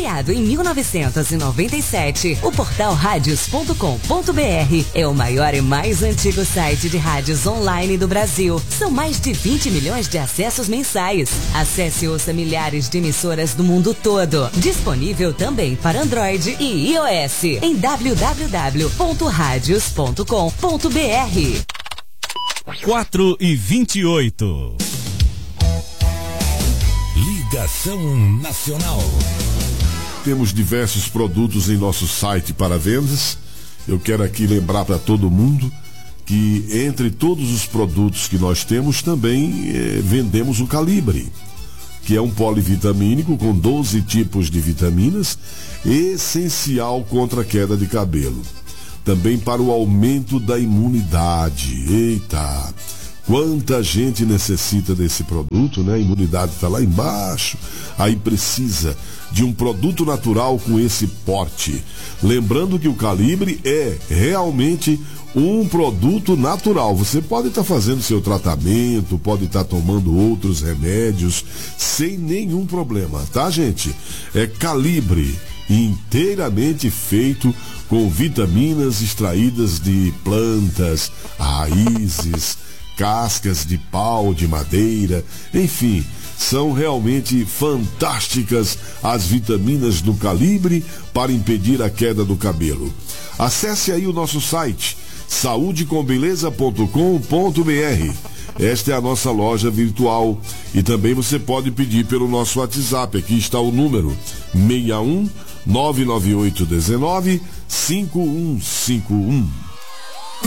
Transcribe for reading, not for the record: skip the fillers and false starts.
Criado em 1997, o portal radios.com.br é o maior e mais antigo site de rádios online do Brasil. São mais de 20 milhões de acessos mensais. Acesse e ouça milhares de emissoras do mundo todo. Disponível também para Android e iOS em www.radios.com.br. 4h28. Ligação Nacional. Temos diversos produtos em nosso site para vendas. Eu quero aqui lembrar para todo mundo que entre todos os produtos que nós temos também vendemos o Calibre, que é um polivitamínico com 12 tipos de vitaminas, essencial contra a queda de cabelo. Também para o aumento da imunidade. Eita! Quanta gente necessita desse produto, né? A imunidade está lá embaixo. Aí precisa de um produto natural com esse porte. Lembrando que o Calibre é realmente um produto natural. Você pode estar fazendo seu tratamento, pode estar tomando outros remédios sem nenhum problema, tá, gente? É Calibre, inteiramente feito com vitaminas extraídas de plantas, raízes, cascas de pau, de madeira, enfim, são realmente fantásticas as vitaminas do Calibre para impedir a queda do cabelo. Acesse aí o nosso site saudecombeleza.com.br. Esta é a nossa loja virtual e também você pode pedir pelo nosso WhatsApp. Aqui está o número 61 99819 5151.